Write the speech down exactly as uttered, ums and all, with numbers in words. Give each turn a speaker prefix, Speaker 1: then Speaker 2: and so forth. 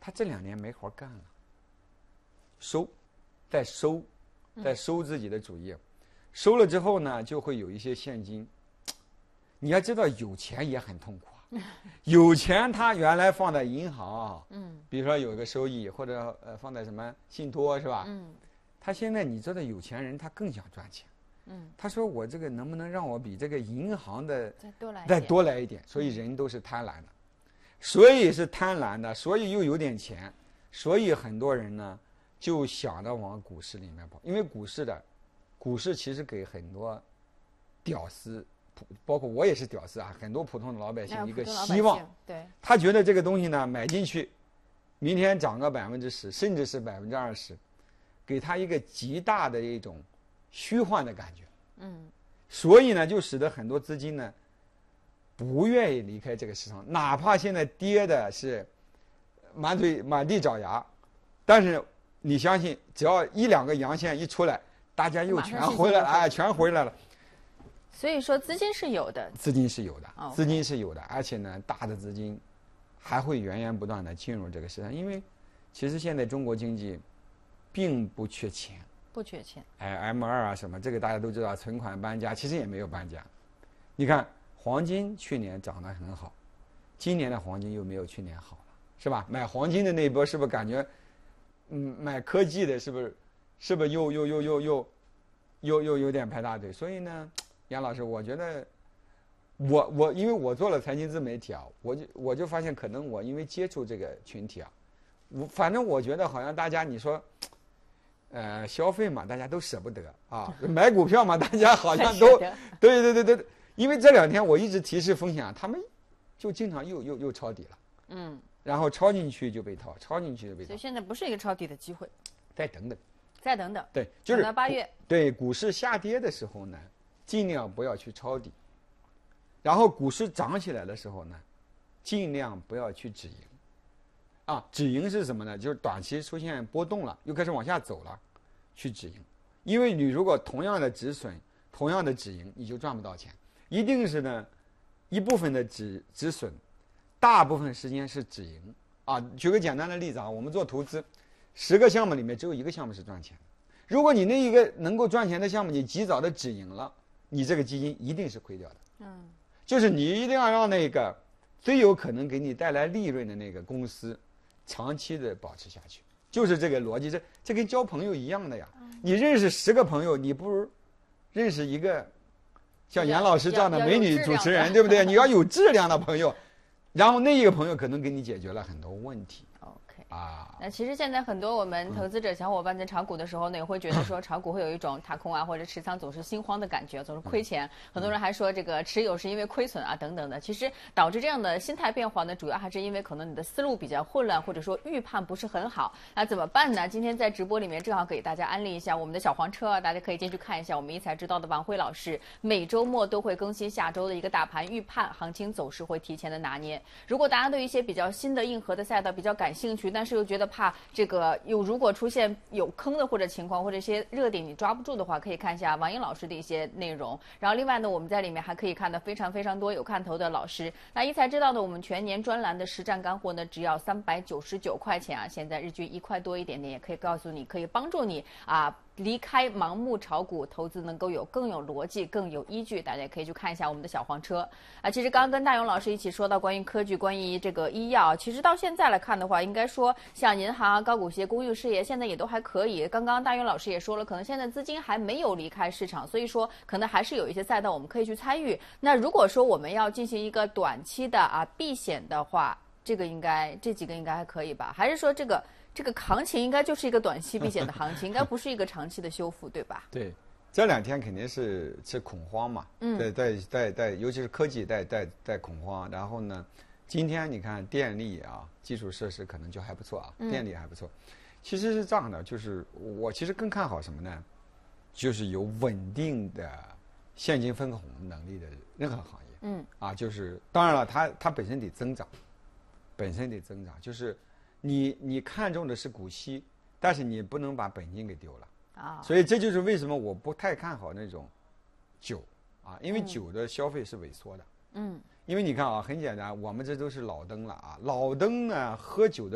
Speaker 1: 他这两年没活干了，收，在收，在收自己的主业，嗯、收了之后呢，就会有一些现金。你要知道，有钱也很痛苦啊。有钱他原来放在银行，嗯，比如说有一个收益，或者呃放在什么信托是吧？嗯，他现在你知道，有钱人他更想赚钱。嗯，他说我这个能不能让我比这个银行的
Speaker 2: 再多来
Speaker 1: 再多来一点？所以人都是贪婪的，所以是贪婪的，所以又有点钱，所以很多人呢就想着往股市里面跑，因为股市的，股市其实给很多屌丝，包括我也是屌丝啊，很多普通的老百姓一个希望，
Speaker 2: 对，
Speaker 1: 他觉得这个东西呢买进去，明天涨个百分之十，甚至是百分之二十，给他一个极大的一种虚幻的感觉，嗯，所以呢，就使得很多资金呢不愿意离开这个市场，哪怕现在跌的是满嘴满地找牙，但是你相信，只要一两个阳线一出来，大家又全回来了，哎，全回来了。
Speaker 2: 所以说，资金是有的，
Speaker 1: 资金是有的，哦、资金是有的，而且呢，大的资金还会源源不断的进入这个市场，因为其实现在中国经济并不缺钱。
Speaker 2: 不缺钱，
Speaker 1: 哎 ，M 二啊什么，这个大家都知道，存款搬家，其实也没有搬家。你看，黄金去年涨得很好，今年的黄金又没有去年好了，是吧？买黄金的那一波是不是感觉，嗯，买科技的是不是，是不是又又又又又又又有点排大队？所以呢，杨老师，我觉得，我我因为我做了财经自媒体啊，我就我就发现，可能我因为接触这个群体啊，我反正我觉得好像大家你说。呃，消费嘛，大家都舍不得啊；买股票嘛，大家好像都，对对对对对。因为这两天我一直提示风险，他们就经常又又又抄底了，嗯，然后抄进去就被套，抄进去就被套。
Speaker 2: 所以现在不是一个抄底的机会，
Speaker 1: 再等等，
Speaker 2: 再等等，
Speaker 1: 对，就是
Speaker 2: 等到八月。
Speaker 1: 对，股市下跌的时候呢，尽量不要去抄底；然后股市涨起来的时候呢，尽量不要去止盈。啊，止盈是什么呢？就是短期出现波动了，又开始往下走了，去止盈。因为你如果同样的止损，同样的止盈，你就赚不到钱。一定是呢，一部分的止止损，大部分时间是止盈。啊，举个简单的例子啊，我们做投资，十个项目里面只有一个项目是赚钱的。如果你那一个能够赚钱的项目，你及早的止盈了，你这个基金一定是亏掉的。嗯，就是你一定要让那个最有可能给你带来利润的那个公司。长期的保持下去，就是这个逻辑，这这跟交朋友一样的呀。你认识十个朋友，你不如认识一个像严老师这样的美女主持人，对不对？你要有质量的朋友，然后那一个朋友可能给你解决了很多问题。
Speaker 2: OK
Speaker 1: 啊，
Speaker 2: 那其实现在很多我们投资者小伙伴在炒股的时候呢，也会觉得说炒股会有一种踏空啊，或者持仓总是心慌的感觉，总是亏钱。很多人还说这个持有是因为亏损啊等等的。其实导致这样的心态变化呢，主要还是因为可能你的思路比较混乱，或者说预判不是很好。那怎么办呢？今天在直播里面正好给大家安利一下我们的小黄车啊，大家可以进去看一下我们一财知道的王辉老师每周末都会更新下周的一个大盘预判，行情走势会提前的拿捏。如果大家对一些比较新的硬核的赛道比较感兴趣，但是又觉得怕这个有如果出现有坑的或者情况或者一些热点你抓不住的话，可以看一下王英老师的一些内容。然后另外呢，我们在里面还可以看到非常非常多有看头的老师。那一财知道的我们全年专栏的实战干货呢，只要三百九十九块钱啊，现在日均一块多一点点，也可以告诉你，可以帮助你啊。离开盲目炒股，投资能够有更有逻辑、更有依据，大家可以去看一下我们的小黄车啊。其实刚刚跟大勇老师一起说到关于科技、关于这个医药，其实到现在来看的话，应该说像银行、高股息、公寓事业现在也都还可以。刚刚大勇老师也说了，可能现在资金还没有离开市场，所以说可能还是有一些赛道我们可以去参与。那如果说我们要进行一个短期的啊避险的话，这个应该这几个应该还可以吧？还是说这个？这个行情应该就是一个短期避险的行情，应该不是一个长期的修复，对吧？
Speaker 1: 对，这两天肯定是是恐慌嘛，嗯，对对对对，尤其是科技带带带恐慌。然后呢，今天你看电力啊，基础设施可能就还不错啊，嗯、电力还不错。其实是这样的，就是我其实更看好什么呢？就是有稳定的现金分红能力的任何行业，嗯，啊，就是当然了，它它本身得增长，本身得增长，就是。你你看中的是股息，但是你不能把本金给丢了啊，所以这就是为什么我不太看好那种酒啊，因为酒的消费是萎缩的，嗯，因为你看啊，很简单，我们这都是老登了啊，老登呢喝酒的。